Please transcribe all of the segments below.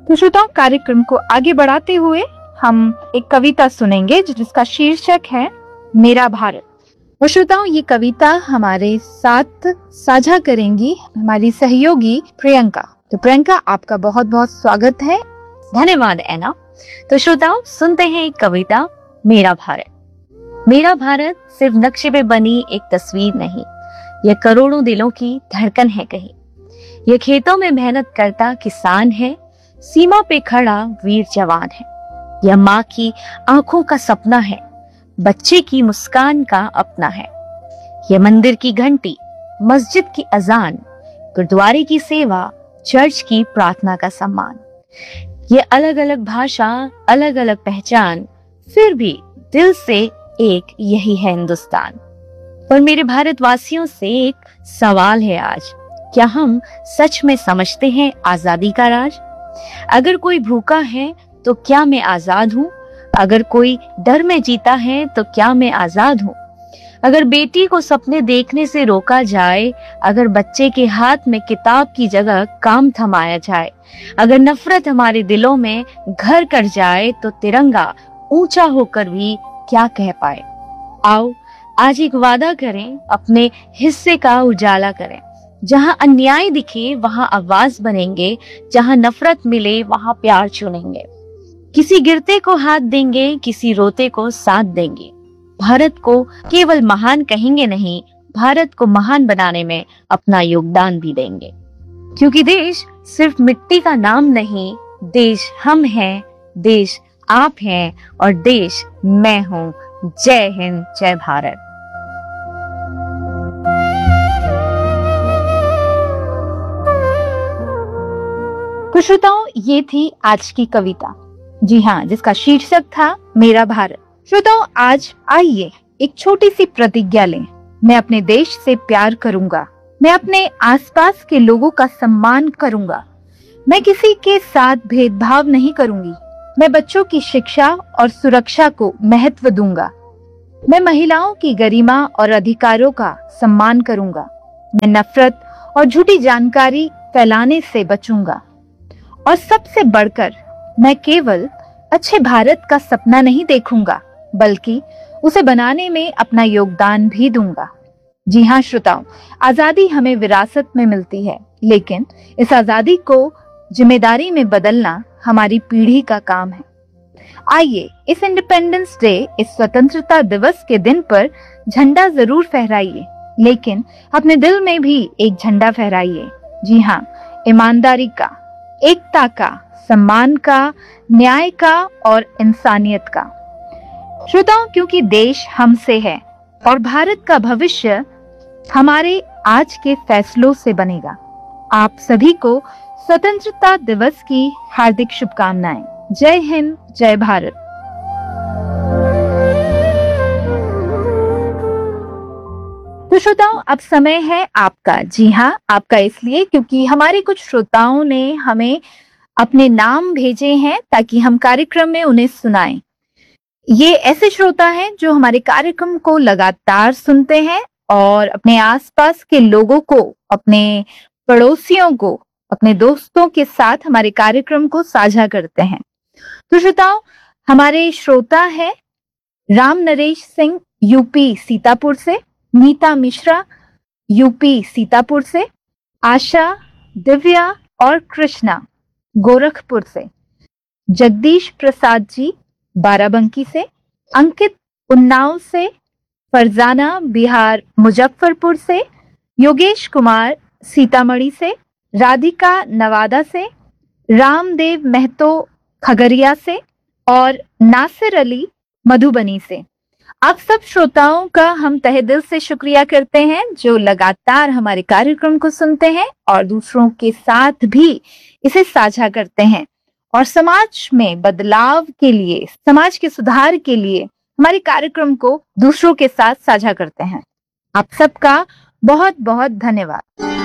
तो श्रोताओं, कार्यक्रम को आगे बढ़ाते हुए हम एक कविता सुनेंगे जिसका शीर्षक है मेरा भारत। और श्रोताओं, ये कविता हमारे साथ साझा करेंगी हमारी सहयोगी प्रियंका। तो प्रियंका, आपका बहुत बहुत स्वागत है। धन्यवाद ऐना। तो श्रोताओं, सुनते हैं एक कविता, मेरा भारत। मेरा भारत सिर्फ नक्शे पे बनी एक तस्वीर नहीं, यह करोड़ों दिलों की धड़कन है कहीं। यह खेतों में मेहनत करता किसान है, सीमा पे खड़ा वीर जवान है। यह माँ की आंखों का सपना है, बच्चे की मुस्कान का अपना है। यह मंदिर की घंटी, मस्जिद की अजान, गुरुद्वारे की सेवा, चर्च की प्रार्थना का सम्मान। ये अलग अलग भाषा, अलग अलग पहचान, फिर भी दिल से एक यही है हिंदुस्तान। पर मेरे भारतवासियों से एक सवाल है आज, क्या हम सच में समझते हैं आजादी का राज? अगर कोई भूखा है तो क्या मैं आजाद हूँ? अगर कोई डर में जीता है तो क्या मैं आजाद हूँ? अगर बेटी को सपने देखने से रोका जाए, अगर बच्चे के हाथ में किताब की जगह काम थमाया जाए, अगर नफरत हमारे दिलों में घर कर जाए, तो तिरंगा ऊंचा होकर भी क्या कह पाए। आओ आज एक वादा करें, अपने हिस्से का उजाला करें। जहां अन्याय दिखे वहां आवाज बनेंगे, जहां नफरत मिले वहां प्यार चुनेंगे। किसी गिरते को हाथ देंगे, किसी रोते को साथ देंगे। भारत को केवल महान कहेंगे नहीं, भारत को महान बनाने में अपना योगदान भी देंगे। क्योंकि देश सिर्फ मिट्टी का नाम नहीं, देश हम हैं, देश आप हैं और देश मैं हूँ। जय हिंद, जय भारत। तो श्रोताओं, ये थी आज की कविता, जी हाँ, जिसका शीर्षक था मेरा भारत। श्रोताओं, आज आइए एक छोटी सी प्रतिज्ञा लें। मैं अपने देश से प्यार करूंगा, मैं अपने आसपास के लोगों का सम्मान करूंगा, मैं किसी के साथ भेदभाव नहीं करूंगी, मैं बच्चों की शिक्षा और सुरक्षा को महत्व दूंगा, मैं महिलाओं की गरिमा और अधिकारों का सम्मान करूंगा, मैं नफरत और झूठी जानकारी फैलाने से बचूंगा, और सबसे बढ़कर मैं केवल अच्छे भारत का सपना नहीं देखूंगा, बल्कि उसे बनाने में अपना योगदान भी दूंगा। जी हाँ श्रोताओं, आजादी हमें विरासत में मिलती है, लेकिन इस आजादी को जिम्मेदारी में बदलना हमारी पीढ़ी का काम है। आइए इस इंडिपेंडेंस डे, इस स्वतंत्रता दिवस के दिन पर झंडा जरूर फहराइए, लेकिन अपने दिल में भी एक झंडा फहराइए। जी हाँ, ईमानदारी का, एकता का, सम्मान का, न्याय का और इंसानियत का। श्रोताओं, क्योंकि देश हमसे है और भारत का भविष्य हमारे आज के फैसलों से बनेगा। आप सभी को स्वतंत्रता दिवस की हार्दिक शुभकामनाएं। जय हिंद, जय भारत। तो श्रोताओं, अब समय है आपका। जी हाँ, आपका इसलिए क्योंकि हमारे कुछ श्रोताओं ने हमें अपने नाम भेजे हैं ताकि हम कार्यक्रम में उन्हें सुनाएं। ये ऐसे श्रोता हैं जो हमारे कार्यक्रम को लगातार सुनते हैं और अपने आसपास के लोगों को, अपने पड़ोसियों को, अपने दोस्तों के साथ हमारे कार्यक्रम को साझा करते हैं। तो श्रोताओं, हमारे श्रोता है राम नरेश सिंह, यूपी सीतापुर से, नीता मिश्रा, यूपी सीतापुर से, आशा, दिव्या और कृष्णा गोरखपुर से, जगदीश प्रसाद जी बाराबंकी से, अंकित उन्नाव से, फरजाना बिहार मुजफ्फरपुर से, योगेश कुमार सीतामढ़ी से, राधिका नवादा से, रामदेव महतो खगरिया से और नासिर अली मधुबनी से। आप सब श्रोताओं का हम तहे दिल से शुक्रिया करते हैं जो लगातार हमारे कार्यक्रम को सुनते हैं और दूसरों के साथ भी इसे साझा करते हैं और समाज में बदलाव के लिए, समाज के सुधार के लिए हमारे कार्यक्रम को दूसरों के साथ साझा करते हैं। आप सबका बहुत बहुत धन्यवाद।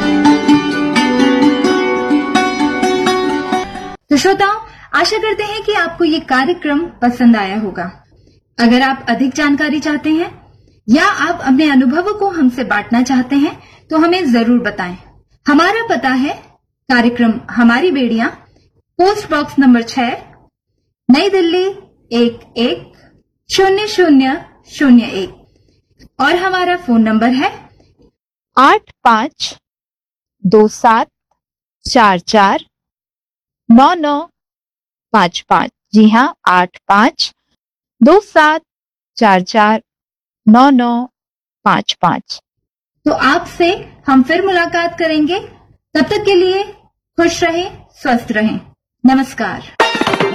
तो श्रोताओं, आशा करते हैं कि आपको ये कार्यक्रम पसंद आया होगा। अगर आप अधिक जानकारी चाहते हैं या आप अपने अनुभवों को हमसे बांटना चाहते हैं तो हमें जरूर बताएं। हमारा पता है कार्यक्रम हमारी बेड़ियां, पोस्ट बॉक्स नंबर 6, नई दिल्ली 110001। और हमारा फोन नंबर है 8527449955। जी हाँ, 8527449955। तो आपसे हम फिर मुलाकात करेंगे। तब तक के लिए खुश रहें, स्वस्थ रहें। नमस्कार।